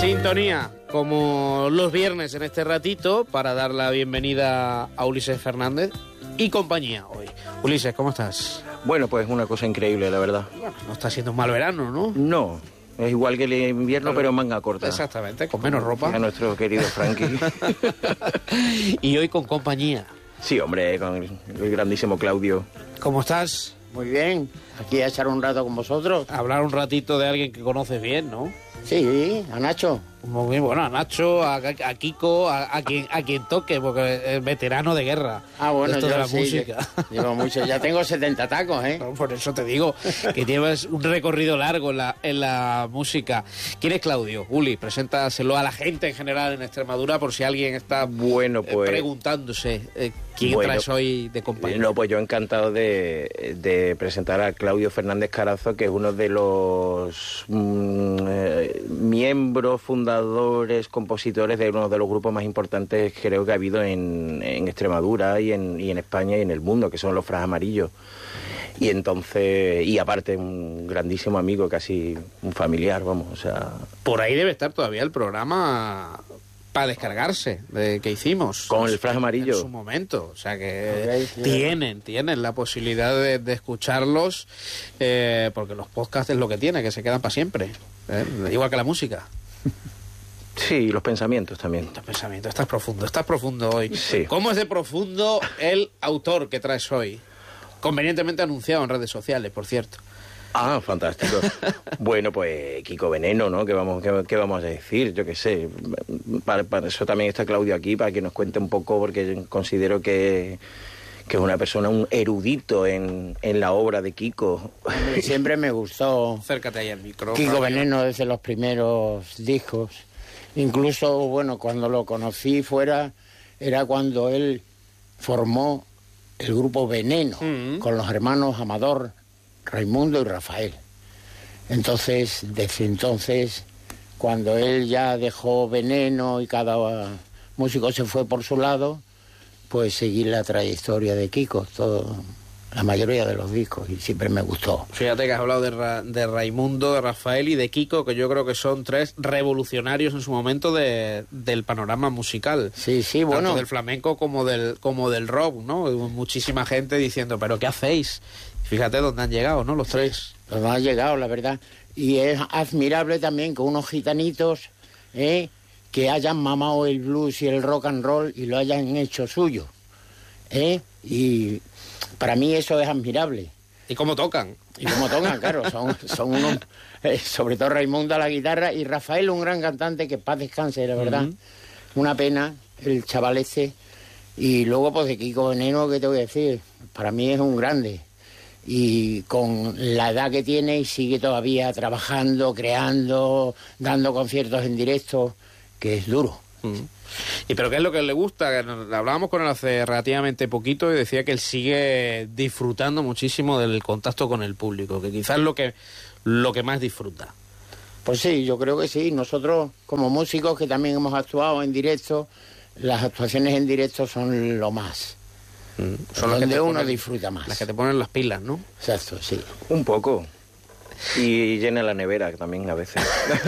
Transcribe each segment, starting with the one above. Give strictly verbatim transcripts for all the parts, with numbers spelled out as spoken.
Sintonía, como los viernes en este ratito, para dar la bienvenida a Ulises Fernández y compañía hoy. Ulises, ¿cómo estás? Bueno, pues una cosa increíble, la verdad. Bueno, no está siendo un mal verano, ¿no? No, es igual que el invierno, pero, pero en manga corta. Exactamente, con menos ropa. A nuestro querido Frankie. Y hoy con compañía. Sí, hombre, con el, el grandísimo Claudio. ¿Cómo estás? Muy bien, aquí a echar un rato con vosotros. Hablar un ratito de alguien que conoces bien, ¿no? Sí, a Nacho. Muy bien, bueno, a Nacho, a, a Kiko, a, a, quien, a quien toque, porque es veterano de guerra. Ah, bueno, esto yo de la sí, música. Llevo mucho, ya tengo setenta tacos, ¿eh? Por eso te digo que llevas un recorrido largo en la, en la música. ¿Quién es Claudio? Uli, preséntaselo a la gente en general en Extremadura por si alguien está bueno, pues, eh, preguntándose eh, quién bueno, traes hoy de compañía. No, pues yo encantado de, de presentar a Claudio Fernández Carazo, que es uno de los mm, eh, miembros fundadores compositores de uno de los grupos más importantes creo que ha habido en, en Extremadura y en, y en España y en el mundo, que son los Fras Amarillos. Y entonces, y aparte un grandísimo amigo, casi un familiar, vamos, o sea... Por ahí debe estar todavía el programa para descargarse de que hicimos con el Fras Amarillo en su momento, o sea que okay, sí, tienen tienen la posibilidad de, de escucharlos, eh, porque los podcasts es lo que tiene, que se quedan para siempre, ¿eh? Igual que la música. Sí, los pensamientos también. Los pensamientos, estás profundo, estás profundo hoy. Sí. ¿Cómo es de profundo el autor que traes hoy? Convenientemente anunciado en redes sociales, por cierto. Ah, fantástico. Bueno, pues Kiko Veneno, ¿no? ¿Qué vamos, qué, qué vamos a decir? Yo qué sé. Para, para eso también está Claudio aquí, para que nos cuente un poco, porque considero que... que es una persona, un erudito en, en la obra de Kiko. Siempre me gustó. Acércate ahí al micro. Kiko Veneno desde los primeros discos. Incluso, bueno, cuando lo conocí fuera, era cuando él formó el grupo Veneno, mm-hmm. con los hermanos Amador, Raimundo y Rafael. Entonces, desde entonces, cuando él ya dejó Veneno y cada músico se fue por su lado, pues seguí la trayectoria de Kiko, todo, la mayoría de los discos, y siempre me gustó. Fíjate que has hablado de, Ra, de Raimundo, de Rafael y de Kiko, que yo creo que son tres revolucionarios en su momento de, del panorama musical. Sí, sí, tanto bueno. del flamenco como del, como del rock, ¿no? Muchísima gente diciendo, ¿pero qué hacéis? Fíjate dónde han llegado, ¿no? Los tres. Dónde han llegado, la verdad. Y es admirable también que unos gitanitos, ¿eh?, que hayan mamado el blues y el rock and roll y lo hayan hecho suyo, ¿eh? Y para mí eso es admirable. ¿Y cómo tocan? Y cómo tocan, claro, son, son unos, eh, sobre todo Raimundo a la guitarra y Rafael, un gran cantante, que paz descanse, la verdad. Uh-huh. Una pena, el chaval ese. Y luego, pues, de Kiko Veneno, ¿qué te voy a decir? Para mí es un grande. Y con la edad que tiene y sigue todavía trabajando, creando, dando conciertos en directo, que es duro. Mm. ¿Y pero qué es lo que le gusta? Hablábamos con él hace relativamente poquito y decía que él sigue disfrutando muchísimo del contacto con el público, que quizás es lo que, lo que más disfruta. Pues sí, yo creo que sí. Nosotros, como músicos que también hemos actuado en directo, las actuaciones en directo son lo más. Mm. Son las donde que uno ponen, disfruta más. Las que te ponen las pilas, ¿no? Exacto, sí. Un poco. Y llena la nevera también a veces.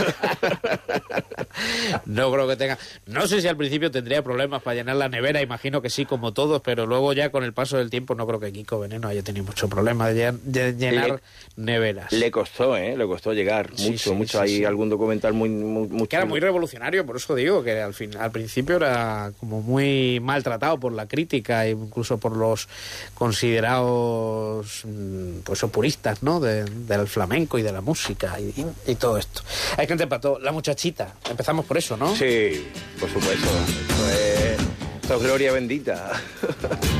No creo que tenga... No sé si al principio tendría problemas para llenar la nevera, imagino que sí, como todos, pero luego ya con el paso del tiempo no creo que Kiko Veneno haya tenido mucho problema de, de llenar le, neveras. Le costó, ¿eh? Le costó llegar sí, mucho, sí, mucho. Sí, Hay sí. algún documental muy... muy, muy que era muy revolucionario, por eso digo, que al, fin, al principio era como muy maltratado por la crítica e incluso por los considerados pues puristas, ¿no? De, del flamenco y de la música y, y, y todo esto. Hay gente para todo. La muchachita, empezamos por eso, ¿no? Sí, por supuesto. Esto es, esto es gloria bendita.